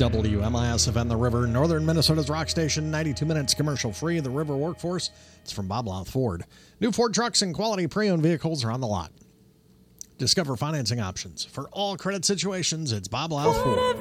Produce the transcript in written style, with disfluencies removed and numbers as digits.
WMISFN The River, Northern Minnesota's rock station, 92 minutes commercial-free. The River Workforce. It's from Bob Louth Ford. New Ford trucks and quality pre-owned vehicles are on the lot. Discover financing options. For all credit situations, it's Bob Louth Ford.